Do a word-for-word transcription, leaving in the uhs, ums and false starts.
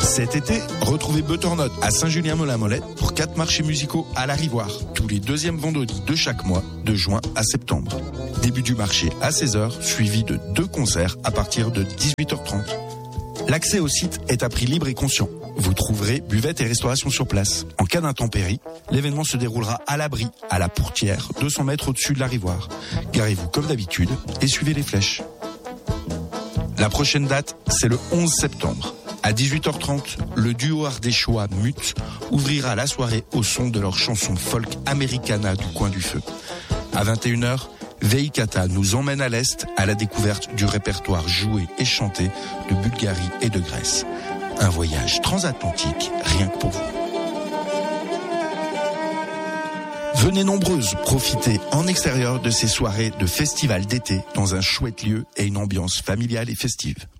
Cet été, retrouvez Butternut à Saint-Julien-Molin-Molette pour quatre marchés musicaux à la Rivoire, tous les deuxièmes vendredis de chaque mois, de juin à septembre. Début du marché à seize heures, suivi de deux concerts à partir de dix-huit heures trente. L'accès au site est à prix libre et conscient. Vous trouverez buvette et restauration sur place. En cas d'intempérie, l'événement se déroulera à l'abri, à la Pourtière, deux cents mètres au-dessus de la Rivoire. Garez-vous comme d'habitude et suivez les flèches. La prochaine date, c'est le onze septembre. À dix-huit heures trente, le duo ardéchois Mute ouvrira la soirée au son de leur chanson folk Americana du coin du feu. À vingt et une heures, Veikata nous emmène à l'Est à la découverte du répertoire joué et chanté de Bulgarie et de Grèce. Un voyage transatlantique rien que pour vous. Venez nombreuses profiter en extérieur de ces soirées de festival d'été dans un chouette lieu et une ambiance familiale et festive.